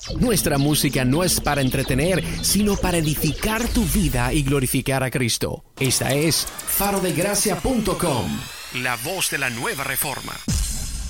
Nuestra música no es para entretener, sino para edificar tu vida y glorificar a Cristo. Esta es farodegracia.com, la voz de la nueva reforma.